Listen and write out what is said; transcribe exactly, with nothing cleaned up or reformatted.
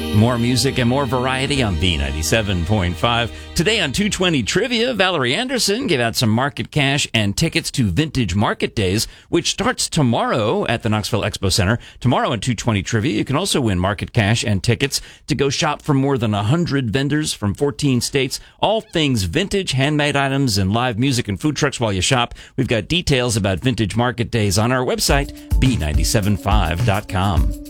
More music and more variety on B ninety-seven point five. Today on two twenty Trivia, Valerie Anderson gave out some market cash and tickets to Vintage Market Days, which starts tomorrow at the Knoxville Expo Center. Tomorrow on two twenty Trivia, you can also win market cash and tickets to go shop from more than one hundred vendors from fourteen states. All things vintage, handmade items, and live music and food trucks while you shop. We've got details about Vintage Market Days on our website, B nine seven five dot com.